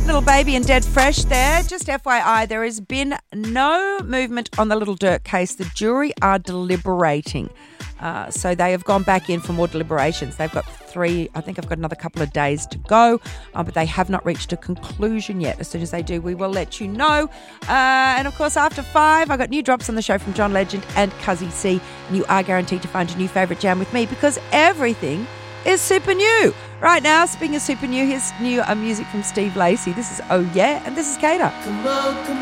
Little Baby and Dead Fresh there. Just FYI, there has been no movement on the Little Dirk case. The jury are deliberating. So they have gone back in for more deliberations. They've got 3, I think I've got another couple of days to go, but they have not reached a conclusion yet. As soon as they do, we will let you know. And of course, after 5, I got new drops on the show from John Legend and Cuzzy C. And you are guaranteed to find your new favourite jam with me because everything is super new. Right now, speaking of super new, here's new music from Steve Lacey. This is Oh Yeah, and this is Cater. Come on, come